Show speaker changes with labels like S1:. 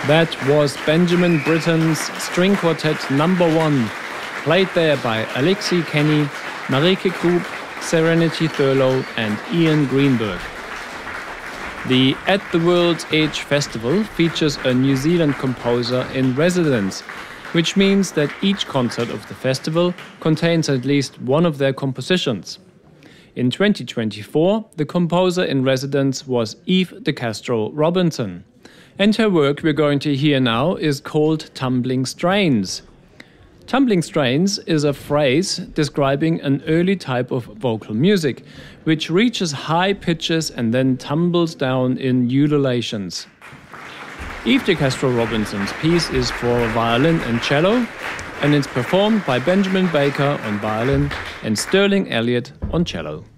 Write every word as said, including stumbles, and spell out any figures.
S1: That was Benjamin Britten's String Quartet number one, played there by Alexi Kenny, Marike Krub, Serenity Thurlow and Ian Greenberg. The At the World's Edge Festival features a New Zealand composer in residence, which means that each concert of the festival contains at least one of their compositions. In twenty twenty-four, the composer in residence was Eve de Castro Robinson, and her work we're going to hear now is called Tumbling Strains. Tumbling strains is a phrase describing an early type of vocal music, which reaches high pitches and then tumbles down in ululations. Eve de Castro Robinson's piece is for violin and cello, and it's performed by Benjamin Baker on violin and Sterling Elliott on cello.